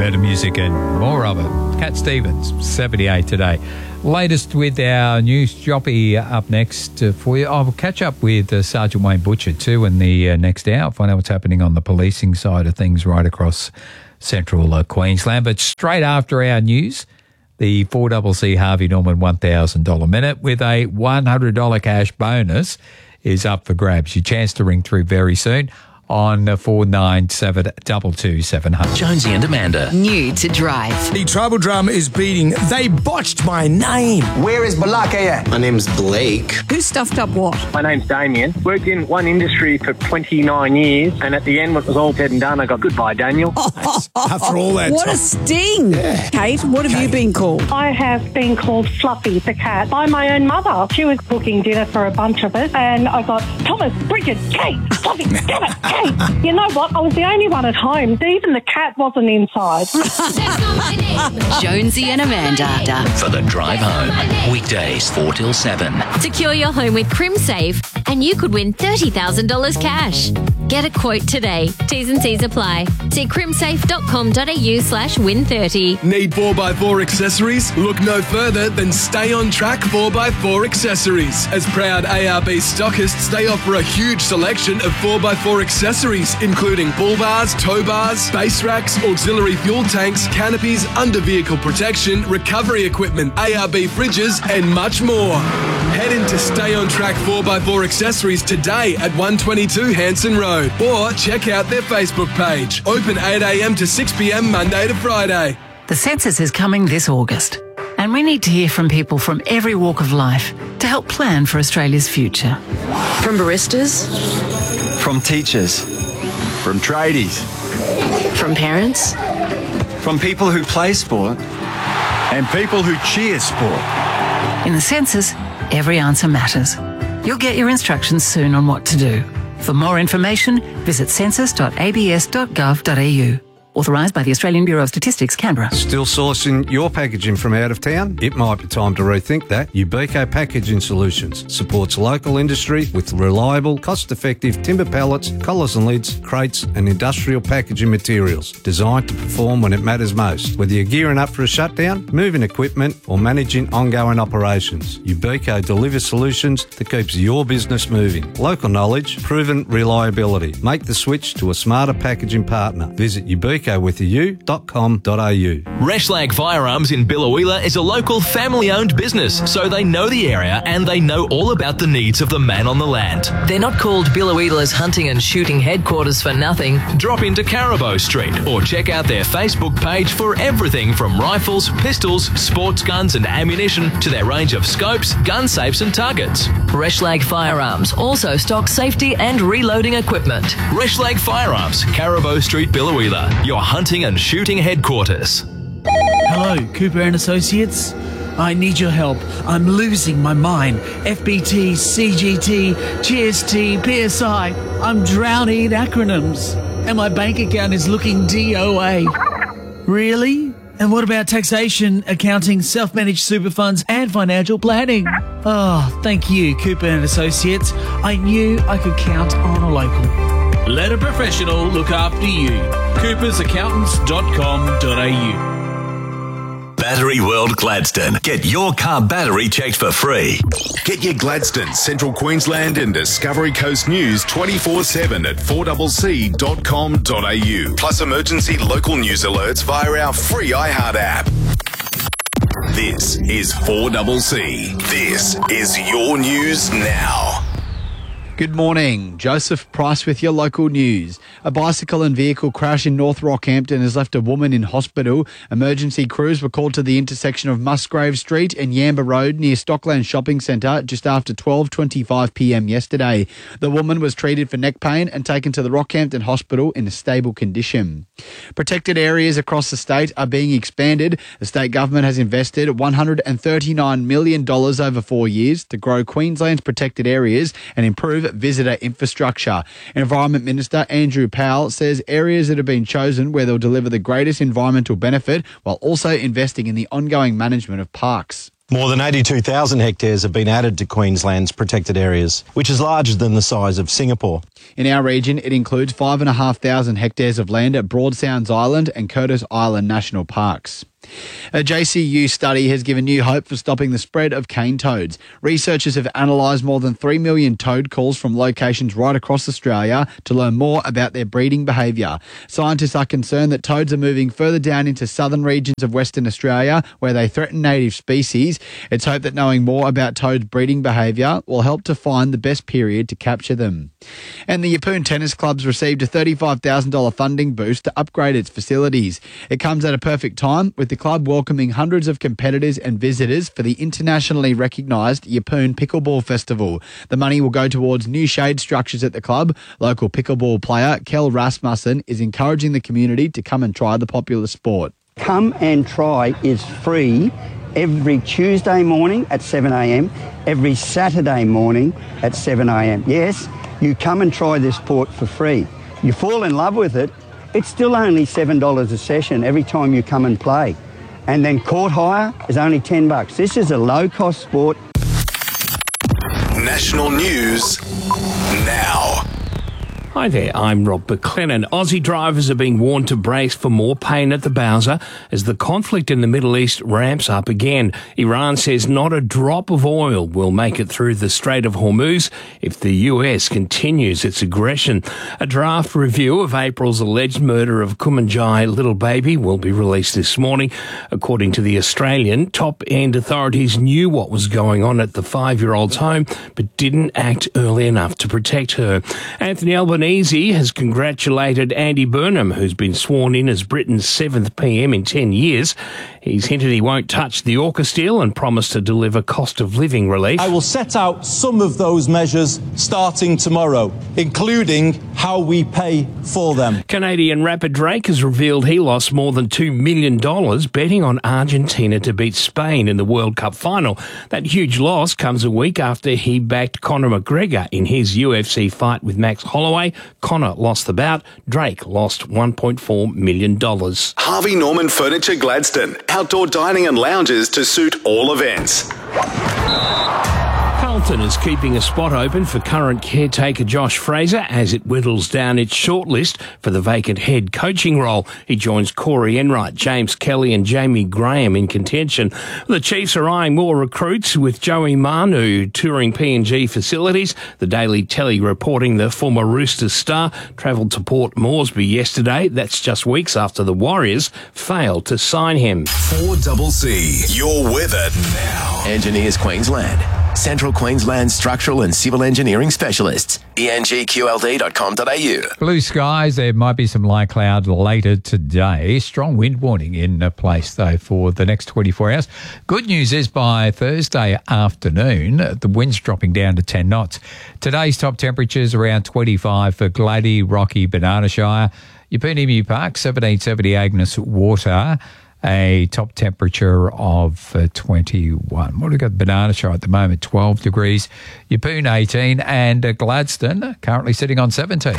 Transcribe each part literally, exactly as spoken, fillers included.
Better music and more of it. Cat Stevens, seventy-eight today. Latest with our news jockey up next uh, for you. I'll catch up with uh, Sergeant Wayne Butcher too in the uh, next hour. Find out what's happening on the policing side of things right across central uh, Queensland. But straight after our news, the four C C Harvey Norman one thousand dollars minute with a one hundred dollars cash bonus is up for grabs. Your chance to ring through very soon on four nine seven two two seven zero zero. Jonesy and Amanda. New to drive. The tribal drum is beating. They botched my name. Where is Balaka at? My name's Blake. Who stuffed up what? My name's Damien. Worked in one industry for twenty-nine years, and at the end, when it was all said and done, I got goodbye, Daniel. After all that What time. a sting. Yeah. Kate, what have Kate. you been called? I have been called Fluffy the cat by my own mother. She was cooking dinner for a bunch of us, and I got Thomas, Bridget, Kate, Fluffy, damn it, Kate. You know what? I was the only one at home. Even the cat wasn't inside. Jonesy and Amanda. For the drive home. Weekdays four till seven. Secure your home with CrimSafe and you could win thirty thousand dollars cash. Get a quote today. T's and C's apply. See crimsafe.com.au slash win 30. Need four by four accessories? Look no further than Stay On Track four by four accessories. As proud A R B stockists, they offer a huge selection of four by four accessories, including bull bars, tow bars, base racks, auxiliary fuel tanks, canopies, under vehicle protection, recovery equipment, A R B fridges, and much more. Head into Stay On Track four by four accessories today at one twenty-two Hanson Road, or check out their Facebook page. Open eight a m to six p m Monday to Friday. The census is coming this August, and we need to hear from people from every walk of life to help plan for Australia's future. From baristas, From teachers. From tradies. from parents, From people who play sport. And people who cheer sport. In the census, every answer matters. You'll get your instructions soon on what to do. For more information, visit census dot a b s dot gov dot a u. Authorised by the Australian Bureau of Statistics, Canberra. Still sourcing your packaging from out of town? It might be time to rethink that. Ubico Packaging Solutions supports local industry with reliable, cost-effective timber pallets, collars and lids, crates and industrial packaging materials designed to perform when it matters most. Whether you're gearing up for a shutdown, moving equipment or managing ongoing operations, Ubico delivers solutions that keeps your business moving. Local knowledge, proven reliability. Make the switch to a smarter packaging partner. Visit Ubico with a u dot com dot a u. Reshlag Firearms in Biloela is a local family-owned business, so they know the area and they know all about the needs of the man on the land. They're not called Biloela's hunting and shooting headquarters for nothing. Drop into Carabo Street or check out their Facebook page for everything from rifles, pistols, sports guns and ammunition to their range of scopes, gun safes and targets. Reshlag Firearms also stocks safety and reloading equipment. Reshlag Firearms, Carabo Street, Biloela, your hunting and shooting headquarters. Hello, Cooper and Associates. I need your help. I'm losing my mind. F B T, C G T, G S T, P S I. I'm drowning in acronyms. And my bank account is looking D O A. Really? And what about taxation, accounting, self-managed super funds and financial planning? Oh, thank you, Cooper and Associates. I knew I could count on a local. Let a professional look after you. coopers accountants dot com dot a u. Battery World Gladstone. Get your car battery checked for free. Get your Gladstone, Central Queensland and Discovery Coast news twenty-four seven at four c c dot com dot a u. Plus emergency local news alerts via our free iHeart app. This is four C C. This is your news now. Good morning. Joseph Price with your local news. A bicycle and vehicle crash in North Rockhampton has left a woman in hospital. Emergency crews were called to the intersection of Musgrave Street and Yamba Road near Stockland Shopping Centre just after twelve twenty-five p m yesterday. The woman was treated for neck pain and taken to the Rockhampton Hospital in a stable condition. Protected areas across the state are being expanded. The state government has invested one hundred thirty-nine million dollars over four years to grow Queensland's protected areas and improve visitor infrastructure. Environment Minister Andrew Powell says areas that have been chosen where they'll deliver the greatest environmental benefit while also investing in the ongoing management of parks. More than eighty-two thousand hectares have been added to Queensland's protected areas, which is larger than the size of Singapore. In our region, it includes five thousand five hundred hectares of land at Broad Sounds Island and Curtis Island National Parks. A J C U study has given new hope for stopping the spread of cane toads. Researchers have analysed more than three million toad calls from locations right across Australia to learn more about their breeding behaviour. Scientists are concerned that toads are moving further down into southern regions of Western Australia where they threaten native species. It's hoped that knowing more about toads' breeding behaviour will help to find the best period to capture them. And the Yeppoon Tennis Club's received a thirty-five thousand dollars funding boost to upgrade its facilities. It comes at a perfect time with the club welcoming hundreds of competitors and visitors for the internationally recognised Yeppoon Pickleball Festival. The money will go towards new shade structures at the club. Local pickleball player Kel Rasmussen is encouraging the community to come and try the popular sport. Come and try is free every Tuesday morning at seven a m, every Saturday morning at seven a m. Yes, you come and try this sport for free. You fall in love with it, it's still only seven dollars a session every time you come and play. And then court hire is only ten bucks. This is a low-cost sport. National news now. Hi there, I'm Rob McLennan. Aussie drivers are being warned to brace for more pain at the Bowser as the conflict in the Middle East ramps up again. Iran says not a drop of oil will make it through the Strait of Hormuz if the U S continues its aggression. A draft review of April's alleged murder of Kumanjai little baby will be released this morning. According to The Australian, top-end authorities knew what was going on at the five-year-old's home but didn't act early enough to protect her. Anthony Albanese has congratulated Andy Burnham, who's been sworn in as Britain's seventh P M in ten years. He's hinted he won't touch the Orcas deal and promised to deliver cost of living relief. I will set out some of those measures starting tomorrow, including how we pay for them. Canadian rapper Drake has revealed he lost more than two million dollars betting on Argentina to beat Spain in the World Cup final. That huge loss comes a week after he backed Conor McGregor in his U F C fight with Max Holloway. Conor lost the bout. Drake lost one point four million dollars. Harvey Norman Furniture Gladstone. Outdoor dining and lounges to suit all events. Carlton is keeping a spot open for current caretaker Josh Fraser as it whittles down its shortlist for the vacant head coaching role. He joins Corey Enright, James Kelly and Jamie Graham in contention. The Chiefs are eyeing more recruits with Joey Manu touring P N G facilities. The Daily Telly reporting the former Roosters star travelled to Port Moresby yesterday. That's just weeks after the Warriors failed to sign him. four C C, your weather now. Engineers Queensland. Central Queensland Structural and Civil Engineering Specialists. E N G Q L D dot com dot a u. Blue skies. There might be some light cloud later today. Strong wind warning in place, though, for the next twenty-four hours. Good news is by Thursday afternoon, the wind's dropping down to ten knots. Today's top temperatures around twenty-five for Glady, Rocky, Banana Shire. Yeppoon Emu Park, seventeen seventy Agnes Water. A top temperature of uh, twenty-one. What have we got? Banana Shire at the moment, twelve degrees. Yeppoon, eighteen. And uh, Gladstone currently sitting on seventeen.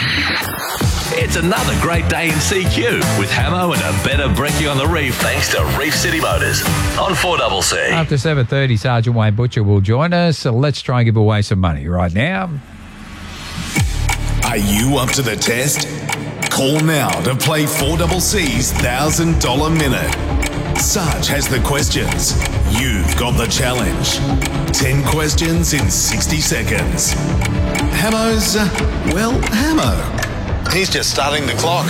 It's another great day in C Q with Hamo and a better brekkie on the reef thanks to Reef City Motors on four C C. After seven thirty, Sergeant Wayne Butcher will join us. So let's try and give away some money right now. Are you up to the test? Call now to play four C C's one thousand dollars Minute. Sarge has the questions. You've got the challenge. ten questions in sixty seconds. Hamo's, uh, well, Hamo. He's just starting the clock.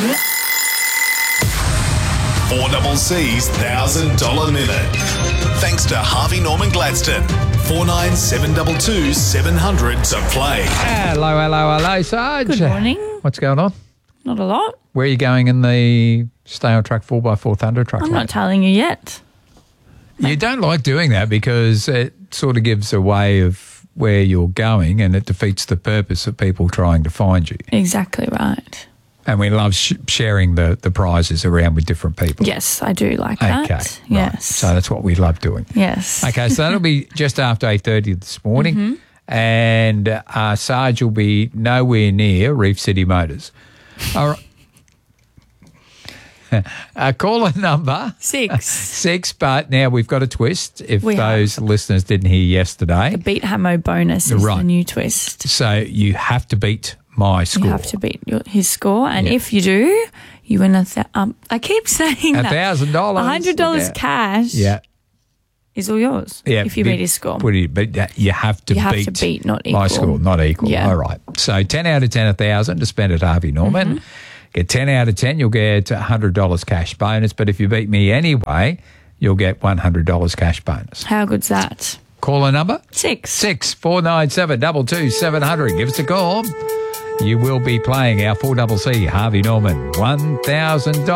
four C C's one thousand dollars Minute. Thanks to Harvey Norman Gladstone. four nine seven two two seven hundred to play. Hello, hello, hello, Sarge. Good morning. What's going on? Not a lot. Where are you going in the Stay on Track four by four Thunder truck? I'm mate? not telling you yet. You don't like doing that because it sort of gives away of where you're going and it defeats the purpose of people trying to find you. Exactly right. And we love sh- sharing the, the prizes around with different people. Yes, I do like that. Okay, Yes. right. So that's what we love doing. Yes. Okay, so that'll be just after eight thirty this morning. Mm-hmm. And uh, Sarge will be nowhere near Reef City Motors. All right. uh, caller number Six. Six, but now we've got a twist. If We those have. listeners didn't hear yesterday, The Beat Hamo bonus is Right. the new twist. so you have to beat my score. You have to beat your, his score, and Yeah. if you do, you win a. Th- um, I keep saying A that thousand dollars. A hundred dollars Look out. cash. Yeah. Is all yours. Yeah, if you big- beat his score. What do you, but that- you have to You have beat to beat, not my equal. score, not equal. Yeah. All right. So ten out of ten, a thousand to spend at Harvey Norman. Mm-hmm. Get ten out of ten, you'll get a hundred dollars cash bonus. But if you beat me anyway, you'll get one hundred dollars cash bonus. How good's that? Caller number Six. six four nine seven double two seven hundred. Give us a call. You will be playing our four double C Harvey Norman one thousand dollars.